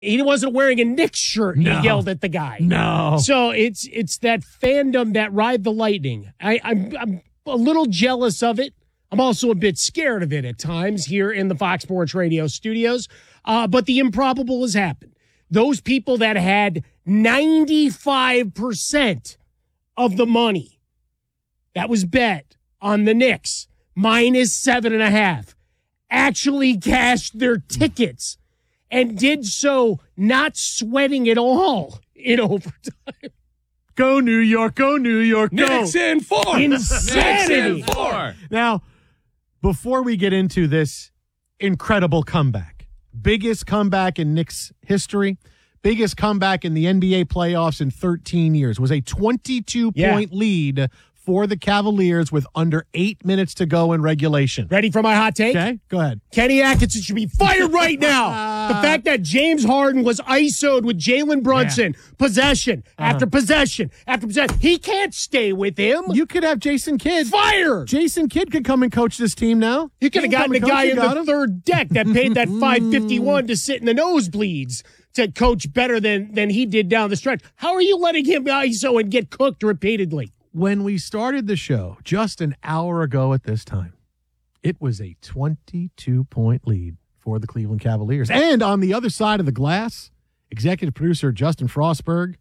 He wasn't wearing a Knicks shirt. And he yelled at the guy. No. So it's that fandom that ride the lightning. I'm a little jealous of it. I'm also a bit scared of it at times here in the Fox Sports Radio studios. But the improbable has happened. Those people that had 95% of the money that was bet on the Knicks -7.5 actually cashed their tickets and did so not sweating at all in overtime. Go New York, go New York, go. Knicks in 4. Insanity. Knicks in 4. Now, before we get into this incredible comeback, biggest comeback in Knicks history, biggest comeback in the NBA playoffs in 13 years, was a 22-point lead for the Cavaliers with under 8 minutes to go in regulation. Ready for my hot take? Okay, go ahead. Kenny Atkinson should be fired right now. The fact that James Harden was ISO'd with Jalen Brunson, possession after possession after possession. He can't stay with him. You could have Jason Kidd. Fired. Jason Kidd could come and coach this team now. You could have gotten the guy in the third deck that paid that $551 to sit in the nosebleeds to coach better than he did down the stretch. How are you letting him ISO and get cooked repeatedly? When we started the show just an hour ago at this time, it was a 22-point lead for the Cleveland Cavaliers. And on the other side of the glass, executive producer Justin Frostberg,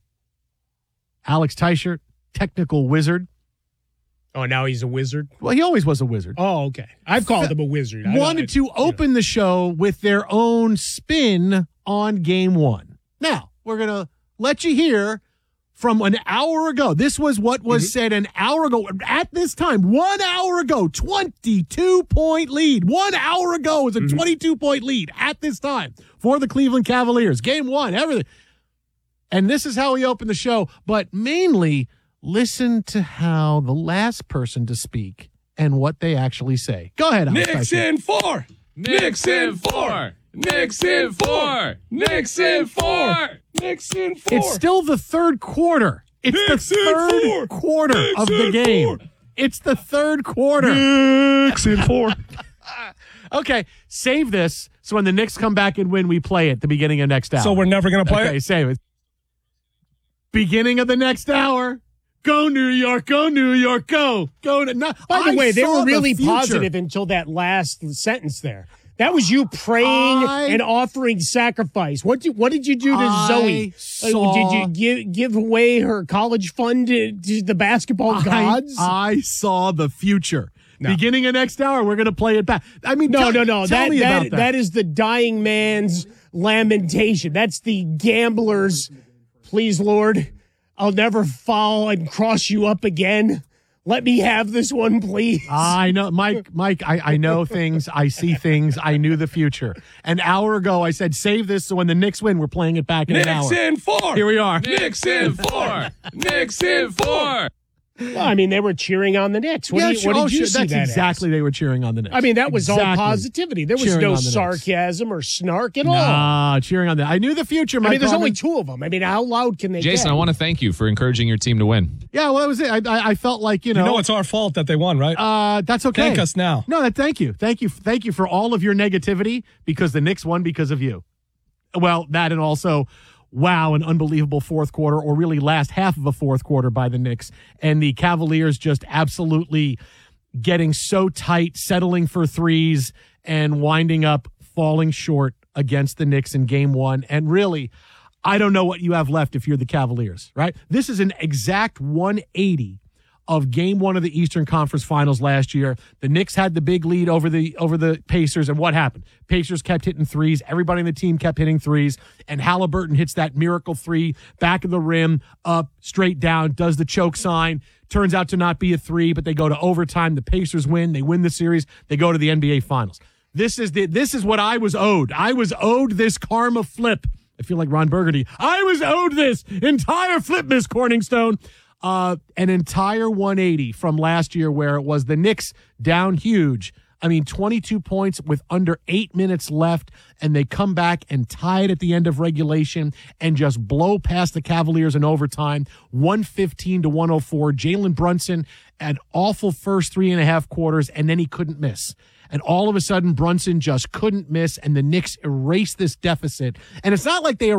Alex Teichert, technical wizard. Oh, now he's a wizard? Well, he always was a wizard. Oh, okay. I've called him a wizard. Wanted to open the show with their own spin on Game 1. Now, we're going to let you hear from an hour ago. This was what was said an hour ago. At this time, 1 hour ago, 22-point lead. 1 hour ago was a 22-point lead at this time for the Cleveland Cavaliers. Game 1, everything. And this is how we open the show. But mainly, listen to how the last person to speak and what they actually say. Go ahead, Alex. Knicks in 4. Knicks in 4. Knicks in 4. Knicks in 4. Knicks in 4. It's still the third quarter. It's Knicks the third quarter Knicks of the game. 4. It's the third quarter. Knicks in 4. Okay, save this so when the Knicks come back and win, we play it at the beginning of next hour. So we're never going to play Okay, it? save it. Beginning of the next hour. Go New York, go New York, go. Go. No, By the way, they saw were really the future. positive until that last sentence there. That was you praying and offering sacrifice. What did you do to Zoe? Did you give away her college fund to the basketball gods? I saw the future. No. Beginning of next hour, we're going to play it back. I mean, no. Tell me about that. That is the dying man's lamentation. That's the gambler's, please, Lord, I'll never fall and cross you up again. Let me have this one, please. I know, Mike, I know things. I see things. I knew the future. An hour ago, I said, save this so when the Knicks win, we're playing it back in an hour. Knicks in 4. Here we are. Knicks in 4. Knicks in 4. Well, I mean, they were cheering on the Knicks. What did you see that's that exactly as? they were cheering on the Knicks. I mean, that was all Exactly. positivity. There was Cheering no on the Knicks. sarcasm or snark at all. Nah, cheering on that. I knew the future, Mike. I mean, there's only two of them. I mean, how loud can they Jason, get? I want to thank you for encouraging your team to win. Yeah, well, that was it. I felt like, You know it's our fault that they won, right? that's okay. Thank us now. No, thank you. Thank you for all of your negativity because the Knicks won because of you. Well, that and also, wow, an unbelievable fourth quarter, or really last half of a fourth quarter by the Knicks. And the Cavaliers just absolutely getting so tight, settling for threes, and winding up falling short against the Knicks in game 1. And really, I don't know what you have left if you're the Cavaliers, right? This is an exact 180 of game 1 of the Eastern Conference Finals last year. The Knicks had the big lead over the Pacers, and what happened? Pacers kept hitting threes. Everybody on the team kept hitting threes, and Halliburton hits that miracle three, back of the rim, up, straight down, does the choke sign. Turns out to not be a three, but they go to overtime. The Pacers win. They win the series. They go to the NBA Finals. This is what I was owed. I was owed this karma flip. I feel like Ron Burgundy. I was owed this entire flip, Miss Corningstone. An entire 180 from last year where it was the Knicks down huge I mean, 22 points with under 8 minutes left, and they come back and tie it at the end of regulation and just blow past the Cavaliers in overtime, 115 to 104. Jalen Brunson, an awful first 3.5 quarters, and then he couldn't miss. And all of a sudden, Brunson just couldn't miss, and the Knicks erased this deficit. And it's not like they